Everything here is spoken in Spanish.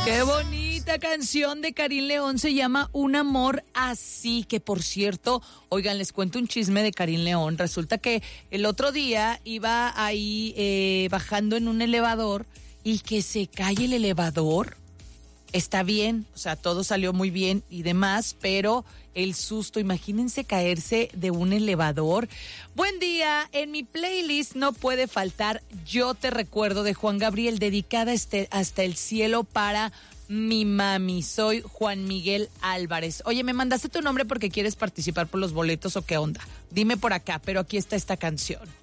Qué bonita canción de Karim León, se llama Un amor así, que por cierto, oigan, les cuento un chisme de Karim León. Resulta que el otro día iba ahí bajando en un elevador y que se cae el elevador. Está bien, o sea, todo salió muy bien y demás, pero el susto, imagínense caerse de un elevador. Buen día, en mi playlist no puede faltar Yo te recuerdo de Juan Gabriel, dedicada hasta el cielo para mi mami. Soy Juan Miguel Álvarez. Oye, ¿me mandaste tu nombre porque quieres participar por los boletos o qué onda? Dime por acá, pero aquí está esta canción.